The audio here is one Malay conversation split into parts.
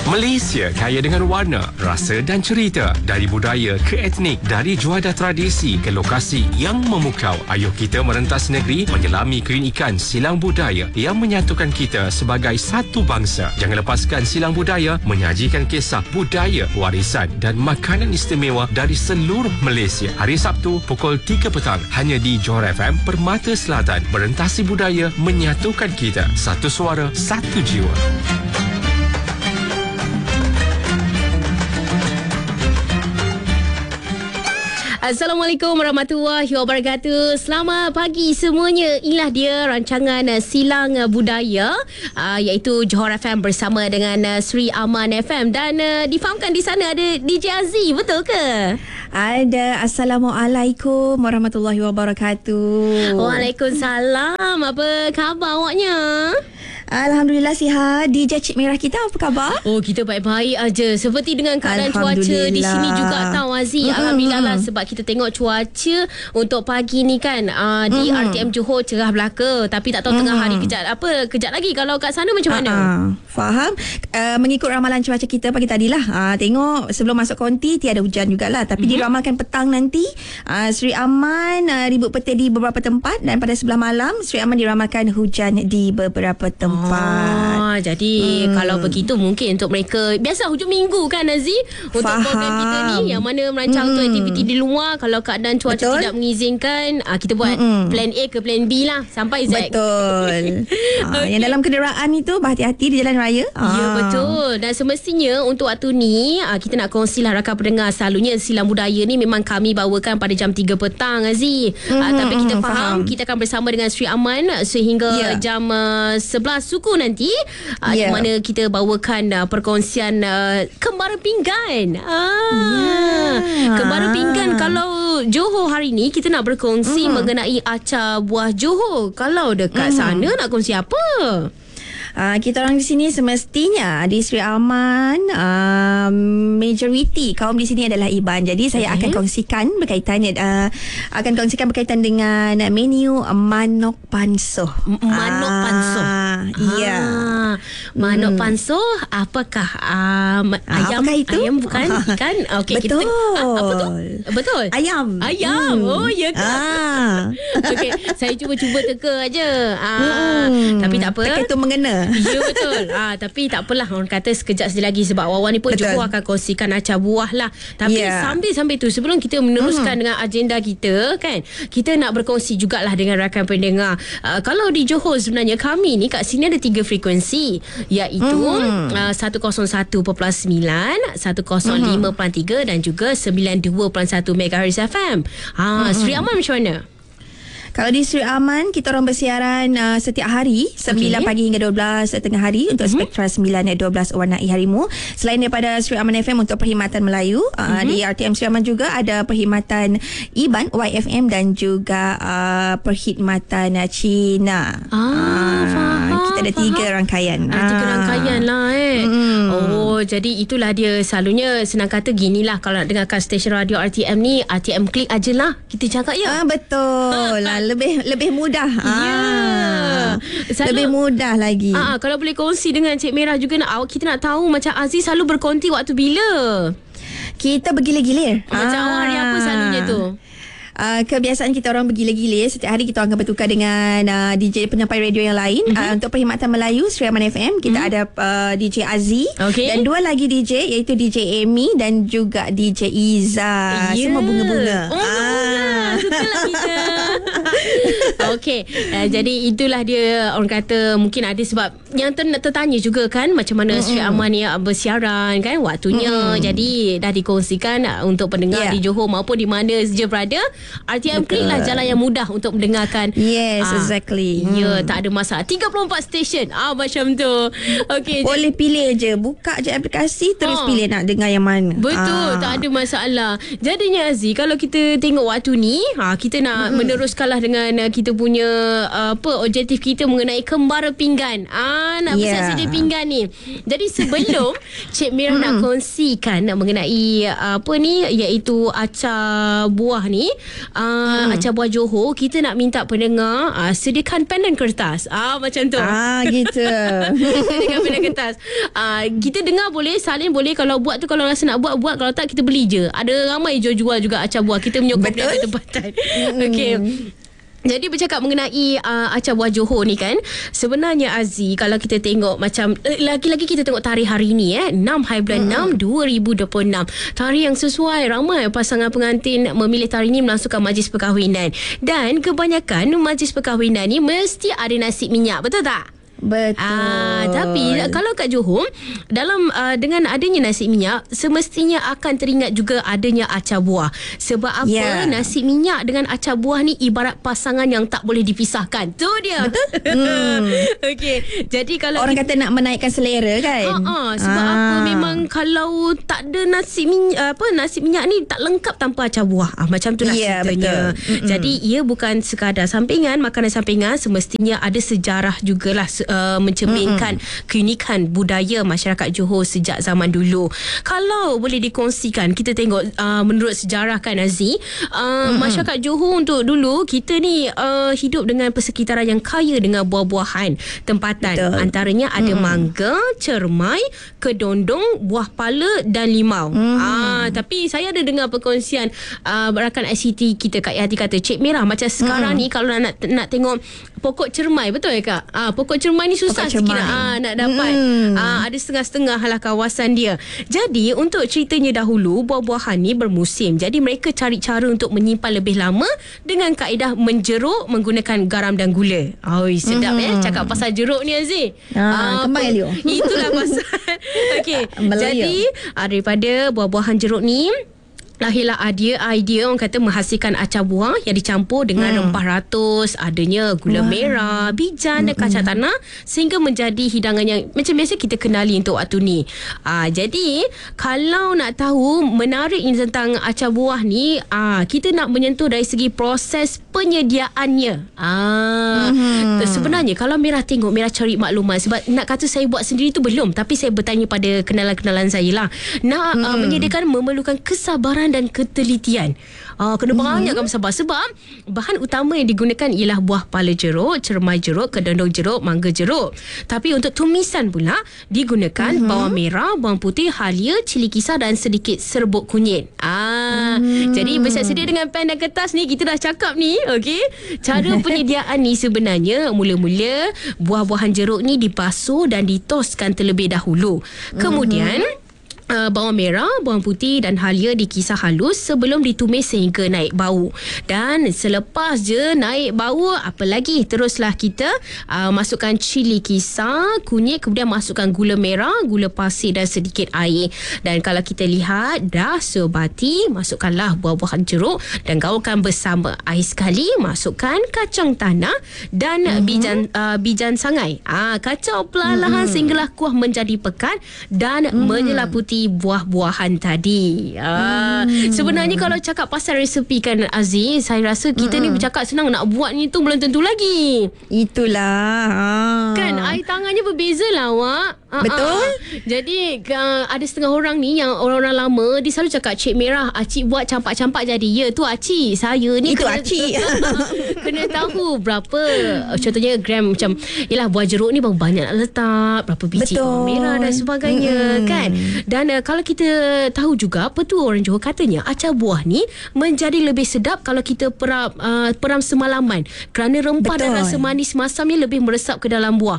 Malaysia kaya dengan warna, rasa dan cerita. Dari budaya ke etnik, dari juadah tradisi ke lokasi yang memukau. Ayuh kita merentas negeri menyelami keunikan silang budaya yang menyatukan kita sebagai satu bangsa. Jangan lepaskan silang budaya menyajikan kisah budaya, warisan dan makanan istimewa dari seluruh Malaysia. Hari Sabtu pukul 3 petang hanya di Johor FM Permata Selatan. Merentasi budaya menyatukan kita. Satu suara, satu jiwa. Assalamualaikum warahmatullahi wabarakatuh. Selamat pagi semuanya. Inilah dia rancangan Silang Budaya, iaitu Johor FM bersama dengan Sri Aman FM. Dan difahamkan di sana ada DJ Aziz, betul ke? Ada. Assalamualaikum warahmatullahi wabarakatuh. Waalaikumsalam. Apa khabar awaknya? Alhamdulillah sihat. DJ Cik Merah kita apa khabar? Oh, kita baik-baik aja. Seperti dengan keadaan cuaca di sini juga tahu Aziz. Alhamdulillah lah, sebab kita tengok cuaca untuk pagi ni kan di RTM Johor cerah belaka, tapi tak tahu tengah hari kejap lagi. Kalau kat sana macam mana? Faham. Mengikut ramalan cuaca kita pagi tadilah. Tengok sebelum masuk konti tiada hujan jugalah, tapi diramalkan petang nanti Sri Aman ribut petir di beberapa tempat, dan pada sebelah malam Sri Aman diramalkan hujan di beberapa tempat. Jadi kalau begitu mungkin untuk mereka biasa hujung minggu kan Aziz, untuk program kita ni yang mana merancang untuk aktiviti di luar, kalau keadaan cuaca tidak mengizinkan, kita buat plan A ke plan B lah sampai Z. Betul. Yang dalam kenderaan itu berhati-hati di jalan raya. Ya, betul. Dan semestinya untuk waktu ni kita nak kongsilah rakan pendengar. Selalunya Silang Budaya ni memang kami bawakan pada jam 3 petang Aziz. Tapi kita faham kita akan bersama dengan Sri Aman sehingga jam 11 suku nanti, yang mana kita bawakan perkongsian Kembara Pinggan. Kembara Pinggan. Kalau Johor hari ni kita nak berkongsi mengenai acar buah Johor. Kalau dekat sana nak kongsi apa? Kita orang di sini semestinya di Sri Aman majoriti kaum di sini adalah Iban. Jadi saya akan kongsikan berkaitan dengan menu manok pansuh. Manok pansuh. Ya. Manok pansuh apakah? Ayam itu? Ayam bukan ikan. Okey, betul. Apa tu? Betul. Ayam. Oh, ya ke? Okey, saya cuba teka aja. Tapi tak apa. Teka itu mengena. Ya, betul. Tapi tak apalah, orang kata sekejap sekali lagi, sebab awal-awal ni pun Johor akan kongsikan acar buah lah. Tapi sambil-sambil tu, sebelum kita meneruskan dengan agenda kita kan, kita nak berkongsi jugalah dengan rakan pendengar. Kalau di Johor sebenarnya kami ni kat sini ada 3 frekuensi, iaitu 101.9, 105.3 dan juga 92.1 MHz FM. Sri Aman macam mana? Kalau di Sri Aman, kita orang bersiaran setiap hari 9 pagi hingga 12 tengah hari untuk Spektra 9-12 Warnai Harimu. Selain daripada Sri Aman FM untuk perkhidmatan Melayu, di RTM Sri Aman juga ada perkhidmatan Iban YFM dan juga perkhidmatan Cina. Kita ada 3 rangkaian. 3 rangkaian lah jadi itulah dia. Selalunya senang kata ginilah, kalau nak dengarkan stesen radio RTM ni, RTM klik aje lah, kita cakap ya. Betul. Lebih mudah. Lebih mudah lagi. Kalau boleh kongsi dengan Cik Merah juga, kita nak tahu macam Aziz selalu berkonti waktu bila? Kita bergilir-gilir. Macam awak hari apa selalunya tu? Kebiasaan kita orang bergilir-gilir. Setiap hari kita akan bertukar dengan DJ penyampai radio yang lain. Untuk perkhidmatan Melayu Sri Aman FM, kita ada DJ Aziz dan 2 lagi DJ, iaitu DJ Amy dan juga DJ Iza. Semua bunga-bunga. Sukalah kita. Okey, jadi itulah dia. Orang kata mungkin ada sebab yang tertanya juga kan, macam mana Sri Aman ni bersiaran kan waktunya. Jadi dah dikongsikan untuk pendengar di Johor maupun di mana saja berada. RTM Klik lah jalan yang mudah untuk mendengarkan. Yes, exactly. Ya, tak ada masalah. 34 stesen. Macam tu. Okey. Boleh pilih je. Buka je aplikasi, terus pilih nak dengar yang mana. Betul, tak ada masalah. Jadinya Aziz, kalau kita tengok waktu ni, kita nak meneruskanlah dengan dengan kita punya objektif kita mengenai kembara pinggan. Nak pesan sedia pinggan ni. Jadi sebelum Cik Mira nak kongsikan mengenai iaitu acar buah ni, acar buah Johor, kita nak minta pendengar sediakan pen dan kertas. Macam tu. Gitu. Sediakan pen dan kertas. Kita dengar boleh, salin boleh. Kalau buat tu, kalau rasa nak buat, kalau tak kita beli je. Ada ramai jual-jual juga acar buah. Kita menyokong dia ke tempatan. Okey. Jadi bercakap mengenai acar buah Johor ni kan, sebenarnya Aziz, kalau kita tengok macam lagi-lagi kita tengok tarikh hari ni 6 hari bulan 6 2026. Tarikh yang sesuai, ramai pasangan pengantin memilih tarikh ni melangsungkan majlis perkahwinan. Dan kebanyakan majlis perkahwinan ni mesti ada nasi minyak, betul tak? Betul. Tapi kalau kat Johor, dalam dengan adanya nasi minyak, semestinya akan teringat juga adanya acar buah. Sebab apa? Nasi minyak dengan acar buah ni ibarat pasangan yang tak boleh dipisahkan. Tu dia. Betul. Okey. Jadi kalau orang kata nak menaikkan selera kan. Sebab apa? Memang kalau tak ada nasi minyak ni tak lengkap tanpa acar buah. Macam tu lah ceritanya. Jadi ia bukan sekadar sampingan, makanan sampingan, semestinya ada sejarah jugalah mencerminkan keunikan budaya masyarakat Johor sejak zaman dulu. Kalau boleh dikongsikan, kita tengok menurut sejarah kan Aziz, masyarakat Johor untuk dulu, kita ni hidup dengan persekitaran yang kaya dengan buah-buahan tempatan. Betul. Antaranya ada mangga, cermai, kedondong, buah pala dan limau. Tapi saya ada dengar perkongsian rakan ICT kita Kak Yati kata, Cik Mira, macam sekarang ni kalau nak tengok pokok cermai, betul ya Kak? Pokok cermai ni susah sikit nak dapat. Ada setengah-setengah lah kawasan dia. Jadi untuk ceritanya dahulu, buah-buahan ni bermusim. Jadi mereka cari cara untuk menyimpan lebih lama dengan kaedah menjeruk menggunakan garam dan gula. Sedap cakap pasal jeruk ni Aziz. Kembang Elio. Itulah pasal. Okey. Jadi daripada buah-buahan jeruk ni lahirlah idea orang kata menghasilkan acar buah yang dicampur dengan rempah ratus, adanya gula merah, bijan dan kacang tanah sehingga menjadi hidangan yang macam biasa kita kenali untuk waktu ni. Jadi kalau nak tahu menarik tentang acar buah ni, kita nak menyentuh dari segi proses penyediaannya. Sebenarnya kalau Mira tengok, Mira cari maklumat, sebab nak kata saya buat sendiri tu belum, tapi saya bertanya pada kenalan-kenalan saya lah. Nak menyediakan memerlukan kesabaran dan ketelitian. Kena banyakkan bersabar, sebab bahan utama yang digunakan ialah buah pala jeruk, cermai jeruk, kedondong jeruk, mangga jeruk. Tapi untuk tumisan pula digunakan bawang merah, bawang putih, halia, cili kisar dan sedikit serbuk kunyit. Jadi bersiap sedia dengan pen dan kertas ni, kita dah cakap ni. Okey. Cara penyediaan ni sebenarnya mula-mula buah-buahan jeruk ni dibasuh dan ditoskan terlebih dahulu. Kemudian bawang merah, bawang putih dan halia dikisar halus sebelum ditumis sehingga naik bau. Dan selepas je naik bau, apa lagi? Teruslah kita masukkan cili kisar, kunyit, kemudian masukkan gula merah, gula pasir dan sedikit air. Dan kalau kita lihat dah sebati, masukkanlah buah-buahan jeruk dan gaulkan bersama. Air sekali, masukkan kacang tanah dan bijan sangai. Kacau perlahan sehinggalah kuah menjadi pekat dan menyelaputi buah-buahan tadi. Sebenarnya kalau cakap pasal resepi kan Aziz, saya rasa kita ni bercakap senang, nak buat ni tu belum tentu lagi. Itulah. Kan air tangannya berbeza lah awak. Betul. Jadi ada setengah orang ni yang orang-orang lama, dia selalu cakap, Cik Mira, Acik buat campak-campak jadi. Ya tu Acik, saya ni itu Acik. Kena tahu berapa, contohnya gram, macam yelah buah jeruk ni berapa banyak nak letak, berapa biji bawang merah dan sebagainya. Kan. Dan kalau kita tahu juga, petua orang Johor katanya acar buah ni menjadi lebih sedap kalau kita peram semalaman, kerana rempah dan rasa manis masamnya lebih meresap ke dalam buah.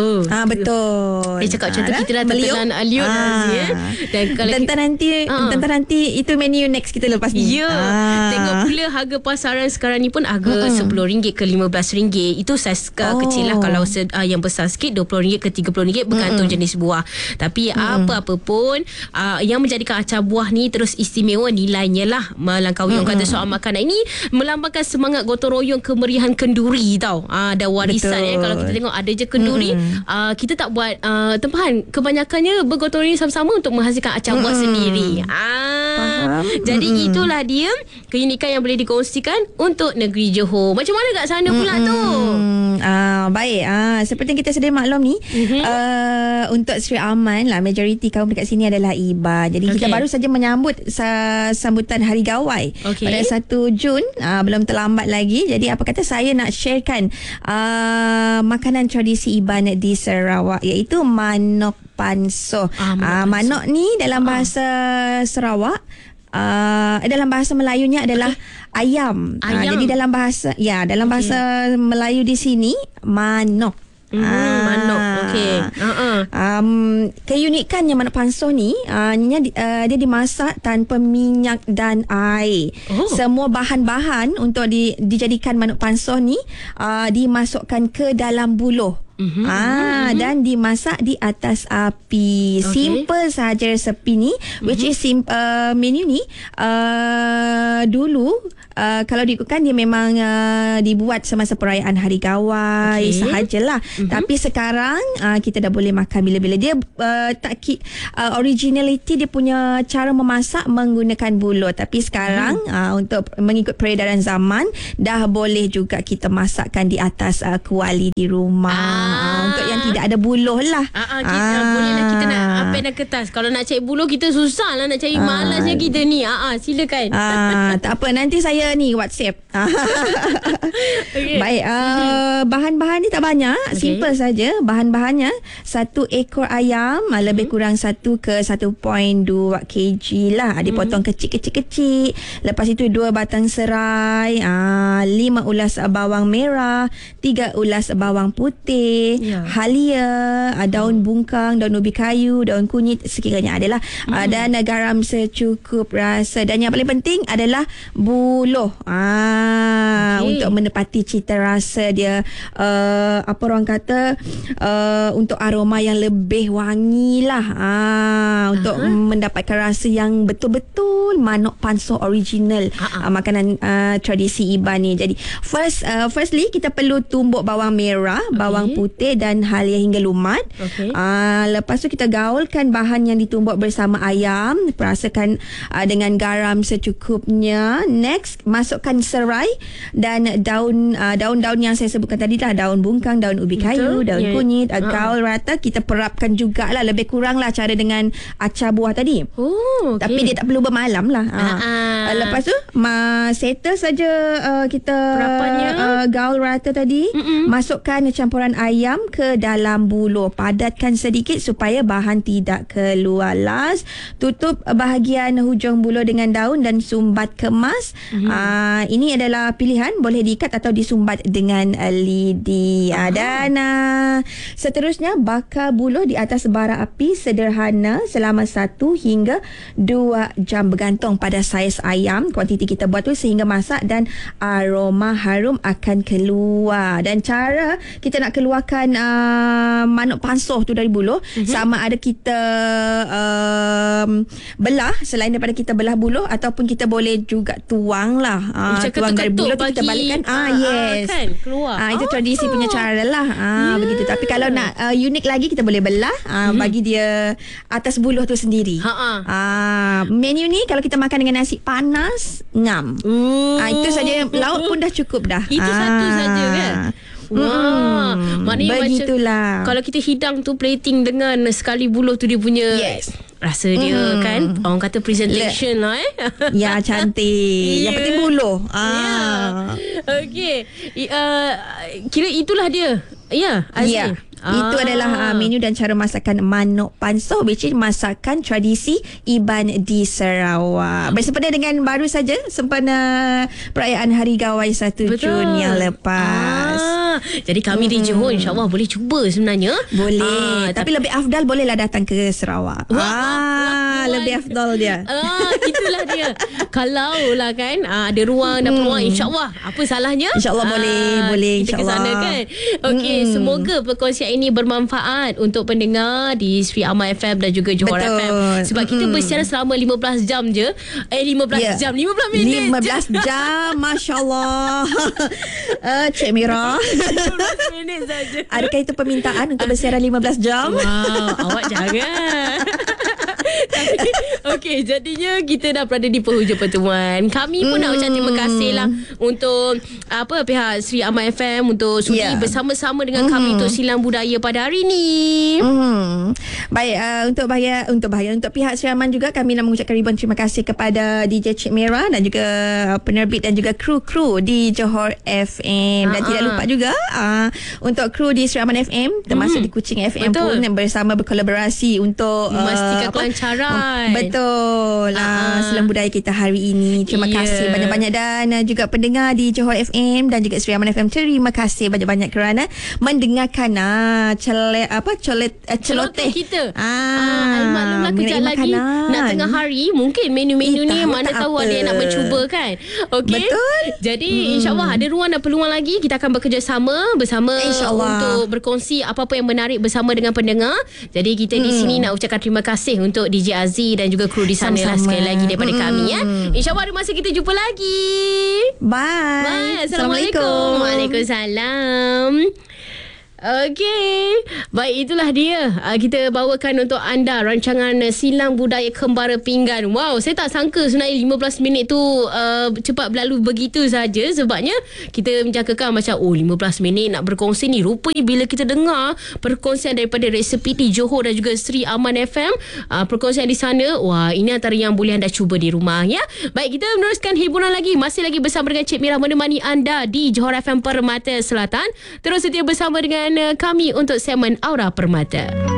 Betul. Dia cakap contoh kita lah tetelan aliut dan kalau tentang nanti itu menu next kita lepas ni. Tengok pula harga pasaran sekarang ni pun harga RM10 ke RM15. Itu saiz kecil lah. Kalau yang besar sikit RM20 ke RM30 bergantung jenis buah. Tapi apa-apa pun yang menjadikan acar buah ni terus istimewa nilainya lah melangkaui orang kata soal makanan ini melambangkan semangat gotong royong kemeriahan kenduri tau. Ada warisan kalau kita tengok ada je kenduri, kita tak buat tempahan kebanyakannya bergotong royong sama-sama untuk menghasilkan acar buah sendiri. Faham. Jadi itulah dia keunikan yang boleh dikongsikan untuk negeri Johor. Macam mana kat sana pula tu? Baik. Seperti yang kita sedia maklum ni, untuk Sri Aman lah, majoriti kaum dekat sini adalah Iban. Jadi kita baru saja menyambut sambutan Hari Gawai pada 1 Jun. Belum terlambat lagi. Jadi apa kata saya nak sharekan makanan tradisi Iban di Sarawak, iaitu manok panso. Manok ni dalam bahasa Sarawak, dalam bahasa Melayunya adalah ayam. Jadi dalam bahasa Melayu di sini manok. Manok. Okey. Keunikannya manok panso ni, dia dimasak tanpa minyak dan air. Semua bahan-bahan untuk dijadikan manok panso ni dimasukkan ke dalam buluh. Dan dimasak di atas api. Simple saja resepi ni, which is menu ni dulu kalau diikutkan dia memang dibuat semasa perayaan Hari Gawai sahajalah. Tapi sekarang kita dah boleh makan bila-bila. Dia takkid originality dia punya cara memasak menggunakan buluh. Tapi sekarang untuk mengikut peredaran zaman dah boleh juga kita masakkan di atas kuali di rumah. Untuk yang tidak ada buluh lah. Bolehlah kita nak apa nak kertas. Kalau nak cari buluh kita susah lah nak cari, malasnya kita ni. Silakan. Tak apa, nanti saya ni WhatsApp. Baik. Bahan-bahan ni tak banyak, simple saja. Bahan-bahannya 1 ekor ayam, lebih kurang 1 ke 1.2 kg lah. Dipotong kecil-kecil. Lepas itu 2 batang serai, 5 ulas bawang merah, 3 ulas bawang putih, halia, daun bungkang, daun ubi kayu, daun kunyit sekiranya adalah, dan garam secukup rasa. Dan yang paling penting adalah buluh untuk menepati cita rasa dia, apa orang kata, untuk aroma yang lebih wangi lah, untuk mendapatkan rasa yang betul-betul manok panso original, makanan tradisi Iban ni. Jadi firstly kita perlu tumbuk bawang merah, bawang putih dan halia hingga lumat. Lepas tu kita gaulkan bahan yang ditumbuk bersama ayam, perasakan dengan garam secukupnya. Next, masukkan serai dan daun-daun yang saya sebutkan tadi lah, daun bungkang, daun ubi kayu, daun kunyit, gaul rata. Kita perapkan jugalah, lebih kurang lah cara dengan acar buah tadi. Tapi dia tak perlu bermalam lah. Lepas tu settle saja kita gaul rata tadi. Masukkan campuran ayam ke dalam buluh, padatkan sedikit supaya bahan tidak keluar. Last, tutup bahagian hujung buluh dengan daun dan sumbat kemas. Ini adalah pilihan, boleh diikat atau disumbat dengan lidi. Dan seterusnya bakar buluh di atas bara api sederhana selama 1 hingga 2 jam bergantung pada saiz ayam, kuantiti kita buat tu, sehingga masak dan aroma harum akan keluar. Dan cara kita nak keluarkan manok panso tu dari buluh, sama ada kita belah, selain daripada kita belah buluh, ataupun kita boleh juga tuang lah, tuang dari buluh tu kita balikkan, yes, kan keluar. Itu tradisi punya cara lah, begitu. Tapi kalau nak unik lagi, kita boleh belah, bagi dia atas buluh tu sendiri. Menu ni kalau kita makan dengan nasi panas, ngam. Itu saja, lauk pun dah cukup dah. Itu satu saja kan. Maknanya begitulah. macam kalau kita hidang tu, plating dengan sekali buluh tu, dia punya rasa dia kan, orang kata presentation lah ya, cantik. Yang penting buluh. Okey. Kira itulah dia. Ya, Azri. Itu adalah menu dan cara masakan manok panso, which is masakan tradisi Iban di Sarawak. Bersempena dengan baru saja sempena perayaan Hari Gawai 1 Jun yang lepas. Jadi kami di Johor insyaAllah boleh cuba sebenarnya. Boleh. Tapi lebih afdal bolehlah datang ke Sarawak. Lebih afdal dia. Itulah dia. Kalau lah kan ada ruang dan peluang, insyaAllah apa salahnya? InsyaAllah boleh. Kita ke sana kan. Okey, semoga perkongsian ini bermanfaat untuk pendengar di Sri Aman FM dan juga Johor FM. Sebab kita bersiaran selama 15 jam je. 15 jam, 15 minit 15 jam, Masya Allah. Cik Mira, 15 minit saja. adakah itu permintaan untuk bersiaran 15 jam? Wow, awak jangan. Okey, jadinya kita dah berada di penghujung pertemuan. Kami pun nak ucap terima kasih lah untuk pihak Sri Aman FM untuk sudi bersama-sama dengan kami untuk Silang Budaya pada hari ini. Baik, untuk pihak Sri Aman juga kami nak mengucapkan ribuan terima kasih kepada DJ Cik Mira dan juga penerbit dan juga kru-kru di Johor FM. Dan tidak lupa juga untuk kru di Sri Aman FM termasuk di Kuching FM pun bersama berkolaborasi untuk memastikan kelancaran. Betul lah Silang Budaya kita hari ini. Terima kasih banyak-banyak dan juga pendengar di Johor FM dan juga Sri Aman FM, terima kasih banyak-banyak kerana mendengarkan celoteh kita. Maklumlah kejap lagi nak tengah hari, mungkin menu-menu ni mana tahu ada yang nak mencuba kan. Okey. Betul. Jadi insya-Allah ada ruang dan peluang lagi kita akan bekerjasama bersama untuk berkongsi apa-apa yang menarik bersama dengan pendengar. Jadi kita di sini nak ucapkan terima kasih untuk DJ Aziz dan juga kru di sana lah sekali lagi daripada kami ya. InsyaAllah ada masa kita jumpa lagi. Bye. Assalamualaikum. Waalaikumsalam. Okey. Baik, itulah dia. Kita bawakan untuk anda rancangan Silang Budaya Kembara Pinggan. Wow, saya tak sangka sebenarnya 15 minit tu cepat berlalu begitu saja. Sebabnya kita menjangkakan macam 15 minit nak berkongsi ni. Rupanya bila kita dengar perkongsian daripada resepi di Johor dan juga Sri Aman FM, perkongsian di sana, wah, ini antara yang boleh anda cuba di rumah ya. Baik, kita meneruskan hiburan lagi. Masih lagi bersama dengan Cik Mira menemani anda di Johor FM Permata Selatan. Terus setia bersama dengan kami untuk segmen Aura Permata.